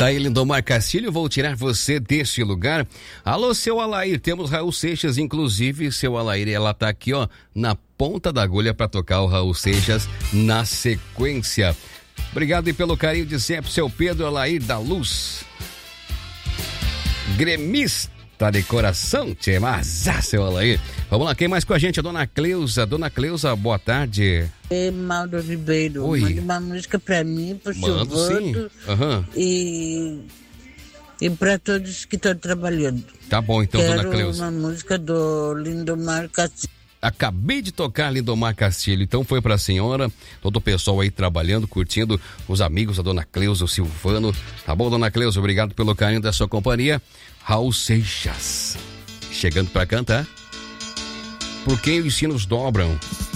Tá aí, Lindomar Castilho, vou tirar você desse lugar. Alô, seu Alair, temos Raul Seixas, inclusive, seu Alair, ela tá aqui, ó, na ponta da agulha para tocar o Raul Seixas na sequência. Obrigado e pelo carinho de sempre, seu Pedro Alair da Luz. Gremista de coração, tchê, mas, seu Alair. Vamos lá, quem mais com a gente? A Dona Cleusa. Dona Cleusa, boa tarde. Mauro Ribeiro, oi. manda uma música pra mim, pro Mando, Silvano, uhum. e pra todos que estão trabalhando. Tá bom, então, Quero Dona Cleusa. uma música do Lindomar Castilho. Acabei de tocar Lindomar Castilho, então foi pra senhora, todo o pessoal aí trabalhando, curtindo, os amigos da Dona Cleusa, o Silvano. Tá bom, Dona Cleusa, obrigado pelo carinho da sua companhia. Raul Seixas, chegando pra cantar. Por quem os sinos dobram.